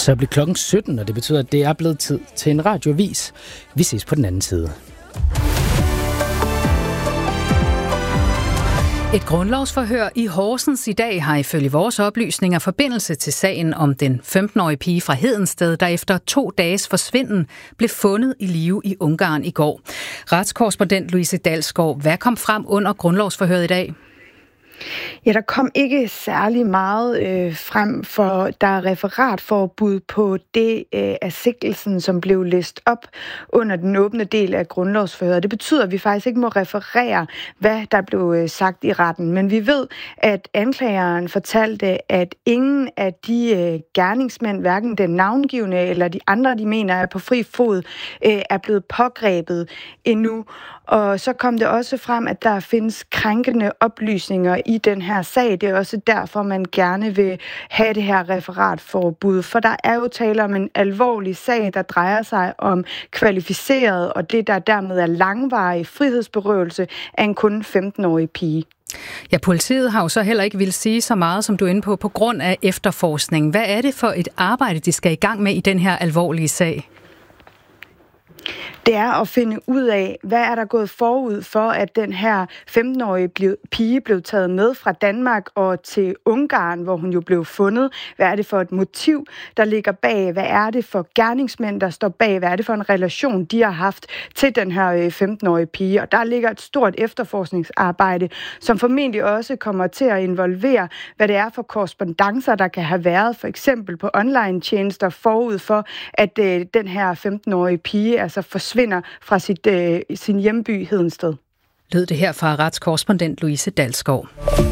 Så bliver klokken 17, og det betyder, at det er blevet tid til en radioavis. Vi ses på den anden side. Et grundlovsforhør i Horsens i dag har ifølge vores oplysninger forbindelse til sagen om den 15-årige pige fra Hedensted, der efter 2 dages forsvinden blev fundet i live i Ungarn i går. Retskorrespondent Louise Dalsgaard, hvad kom frem under grundlovsforhøret i dag? Ja, der kom ikke særlig meget frem, for der er referatforbud på det af sigtelsen, som blev læst op under den åbne del af grundlovsforhøret. Det betyder, at vi faktisk ikke må referere, hvad der blev sagt i retten. Men vi ved, at anklageren fortalte, at ingen af de gerningsmænd, hverken den navngivne eller de andre, de mener er på fri fod, er blevet pågrebet endnu. Og så kom det også frem, at der findes krænkende oplysninger i den her sag. Det er også derfor, man gerne vil have det her referatforbud. For der er jo tale om en alvorlig sag, der drejer sig om kvalificeret, og det der dermed er langvarig frihedsberøvelse af en kun 15-årig pige. Ja, politiet har jo så heller ikke vil sige så meget, som du er inde på grund af efterforskning. Hvad er det for et arbejde, de skal i gang med i den her alvorlige sag? Det er at finde ud af, hvad er der gået forud for, at den her 15-årige pige blev taget med fra Danmark og til Ungarn, hvor hun jo blev fundet. Hvad er det for et motiv, der ligger bag? Hvad er det for gerningsmænd, der står bag? Hvad er det for en relation, de har haft til den her 15-årige pige? Og der ligger et stort efterforskningsarbejde, som formentlig også kommer til at involvere, hvad det er for korrespondancer, der kan have været, for eksempel på online-tjenester forud for, at den her 15-årige pige altså forsvinder fra sin hjemby Hedensted. Lød det her fra retskorrespondent Louise Dalsgaard.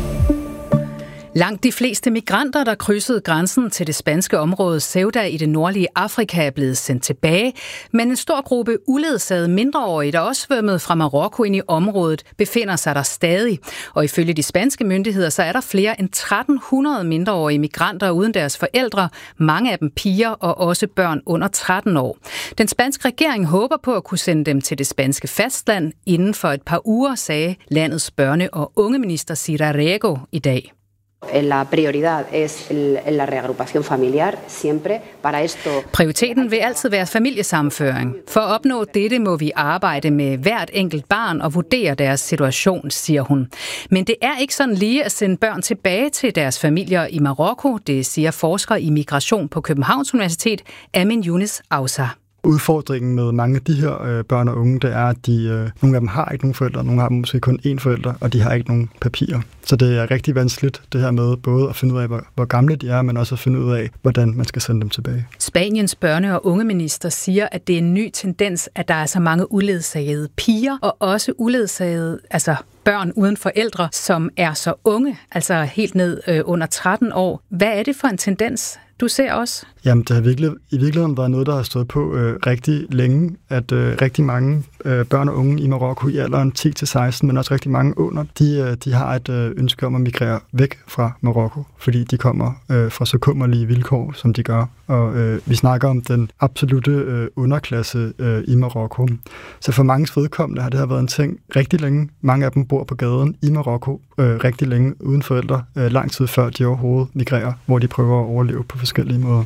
Langt de fleste migranter, der krydsede grænsen til det spanske område Ceuta i det nordlige Afrika, er blevet sendt tilbage, men en stor gruppe uledsagede mindreårige, der også svømmede fra Marokko ind i området, befinder sig der stadig. Og ifølge de spanske myndigheder, så er der flere end 1300 mindreårige migranter uden deres forældre, mange af dem piger og også børn under 13 år. Den spanske regering håber på at kunne sende dem til det spanske fastland inden for et par uger, sagde landets børne- og ungeminister Sira Rego i dag. La prioridad es la reagrupación familiar siempre para esto. Prioriteten vil altid være familiesammenføring. For at opnå dette må vi arbejde med hvert enkelt barn og vurdere deres situation, siger hun. Men det er ikke sådan lige at sende børn tilbage til deres familier i Marokko, det siger forsker i migration på Københavns Universitet, Amin Younes Ausa. Udfordringen med mange af de her børn og unge, det er, at nogle af dem har ikke nogen forældre, nogle har dem måske kun én forælder, og de har ikke nogen papirer. Så det er rigtig vanskeligt, det her med både at finde ud af, hvor gamle de er, men også at finde ud af, hvordan man skal sende dem tilbage. Spaniens børne- og ungeminister siger, at det er en ny tendens, at der er så mange uledsagede piger, og også uledsagede, altså børn uden forældre, som er så unge, altså helt ned under 13 år. Hvad er det for en tendens, du ser også? Jamen, det har i virkeligheden været noget, der har stået på rigtig længe, at rigtig mange børn og unge i Marokko i alderen 10-16, men også rigtig mange under, de har et ønske om at migrere væk fra Marokko, fordi de kommer fra så kummerlige vilkår, som de gør. Og vi snakker om den absolute underklasse i Marokko. Så for manges vedkommende har det her været en ting rigtig længe. Mange af dem bor på gaden i Marokko rigtig længe uden forældre, lang tid før de overhovedet migrerer, hvor de prøver at overleve på forskellige måder.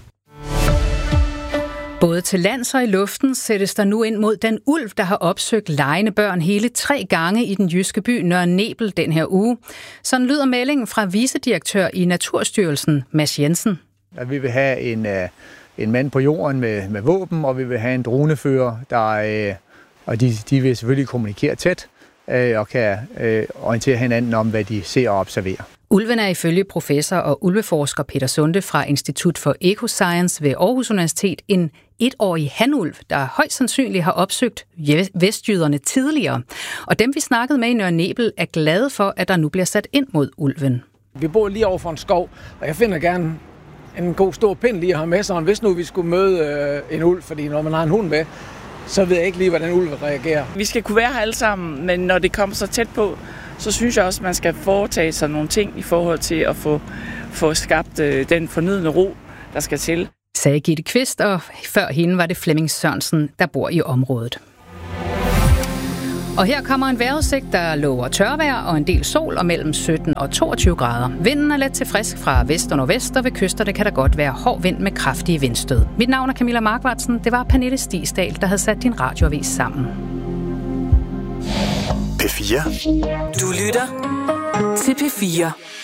Både til lands og i luften sættes der nu ind mod den ulv, der har opsøgt legende børn hele 3 gange i den jyske by Nørre Nebel den her uge. Sådan lyder meldingen fra vicedirektør i Naturstyrelsen, Mads Jensen. At vi vil have en mand på jorden med våben, og vi vil have en dronefører, og de vil selvfølgelig kommunikere tæt og kan orientere hinanden om, hvad de ser og observerer. Ulven er ifølge professor og ulveforsker Peter Sunde fra Institut for Ecoscience ved Aarhus Universitet en 1-årig hanulv, der højst sandsynligt har opsøgt vestjyderne tidligere. Og dem, vi snakkede med i Nørre Nebel, er glade for, at der nu bliver sat ind mod ulven. Vi bor lige over for en skov, og jeg finder gerne en god stor pind lige at have med sig. Hvis nu vi skulle møde en ulv, fordi når man har en hund med, så ved jeg ikke lige, hvordan ulven reagerer. Vi skal kunne være her alle sammen, men når det kommer så tæt på, så synes jeg også, at man skal foretage sig nogle ting i forhold til at få skabt den fornødne ro, der skal til. Sagde Gitte Kvist, og før hende var det Flemming Sørensen, der bor i området. Og her kommer en vejrudsigt, der lover tørvejr og en del sol og mellem 17 og 22 grader. Vinden er let til frisk fra vest og nordvest, og ved kysterne kan der godt være hård vind med kraftige vindstød. Mit navn er Camilla Markvartsen. Det var Pernille Stigsdal, der havde sat din radioavis sammen. P4. Du lytter til P4.